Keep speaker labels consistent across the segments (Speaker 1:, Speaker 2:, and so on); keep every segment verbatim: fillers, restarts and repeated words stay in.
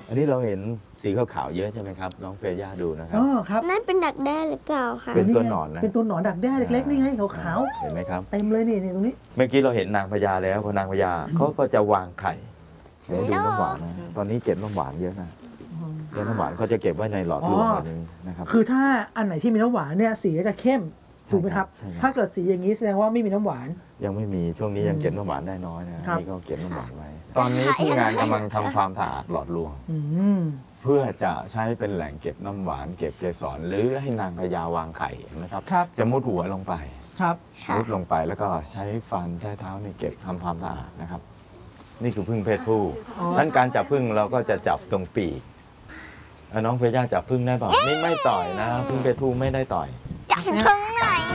Speaker 1: อันนี้เราเห็นสีขาวๆเยอะใช่ไหมครับน้องเฟย่าดูนะครับ
Speaker 2: อ๋อครับ
Speaker 3: นั่นเป็นดักแด้หรือเปล่าคะ
Speaker 1: เป็นตัวหนอนนะ
Speaker 2: เป็นตัวหนอนดักแด้เล็กๆนี่ไงขาวๆ
Speaker 1: เห็นไหมครับ
Speaker 2: เต็มเลยนี่นี่ตรงนี้
Speaker 1: เมื่อกี้เราเห็นนางพญาแล้วพอนางพญาเขาก็จะวางไข่เดี๋ยวดูน้ำหวานนะตอนนี้เก็บน้ำหวานเยอะนะเก็บน้ำหวานเขาจะเก็บไว้ในหลอดลมแบบนี้นะครับ
Speaker 2: คือถ้าอันไหนที่มีน้ำหวานเนี่ยสีจะเข้มถูกไหมครับถ้าเกิดสีอย่างนี้แสดงว่าไม่มีน้ำหวาน
Speaker 1: ยังไม่มีช่วงนี้ยังเก็บน้ำหวานได้น้อยนะนี่ก็เก็บน้ำหวานไว้ตอนนี้ผู้งานกำลังทำความสะอาดหลอดลวงเพื่อจะใช้เป็นแหล่งเก็บน้ำหวานเก็บเกสรหรือให้นางพญาวางไข่นะครับจะมุดหัวลงไป
Speaker 2: ครับ
Speaker 1: มุดลงไปแล้วก็ใช้ฟันใช้เท้าเนี่ยเก็บทำความสะอาดนะครับนี่คือพึ่งเพศผู้ดังนั้นการจับพึ่งเราก็จะจับตรงปีกน้องเฟย่าจับพึ่งได้เปล่านี่ไม่ต่อยนะพึ่งเพศผู้ไม่ได้ต่อย
Speaker 3: จับพึ่งหน่อย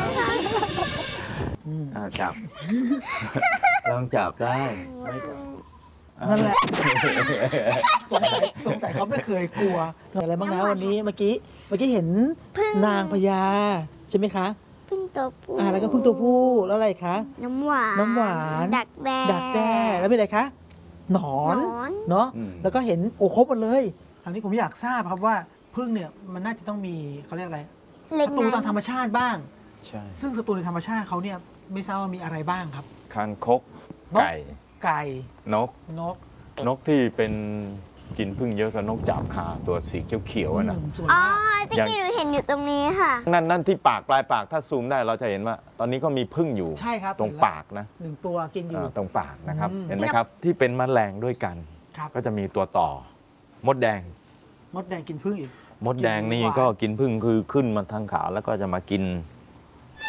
Speaker 1: จับลองจับได้
Speaker 2: นั่นแหละสงสัยสงสัยเขาไม่เคยกลัวอะไรบ้างนะวันนี้เมื่อกี้เมื่อกี้เห็นนางพญาใช่ไหมคะ
Speaker 3: พึ่งตัวผู้
Speaker 2: อ่าแล้วก็พึ่งตัวผู้แล้วอะไรคะ
Speaker 3: น้ำหวาน
Speaker 2: น้ำหวาน
Speaker 3: ดักแด้
Speaker 2: ดักแด้แล้วเป็นอะไรคะหนอนเนาะแล้วก็เห็นโอ้ครบหมดเลยคราวนี้ผมอยากทราบครับว่าพึ่งเนี่ยมันน่าจะต้องมีเขาเรียกอะไรศัตรูทางธรรมชาติบ้าง
Speaker 1: ใช่
Speaker 2: ซึ่งศัตรูในธรรมชาติเขาเนี่ยไม่ทราบว่ามีอะไรบ้างครับ
Speaker 1: คางคกไก่
Speaker 2: ไก่
Speaker 1: นก
Speaker 2: นก
Speaker 1: นกที่เป็นกินพึ่งเยอะกับนกจาบคาตัวสีเขียวๆนะ
Speaker 3: อ๋อตะกี้หนูเห็นอยู่ตรงนี้ค่ะ
Speaker 1: นั่นนั่นที่ปากปลายปากถ้าซูมได้เราจะเห็นว่าตอนนี้ก็มีพึ่งอยู่
Speaker 2: ใช่ครับ
Speaker 1: ตรงปากนะ
Speaker 2: หนึ่งตัวกินอยู่
Speaker 1: ตรงปากนะครับเห็นไหมครับที่เป็นแมลงด้วยกันก็จะมีตัวต่อมดแดง
Speaker 2: มดแดงกินพึ่งอีก
Speaker 1: มดแดงนี่ก็กินพึ่งคือขึ้นมาทางขาแล้วก็จะมากิน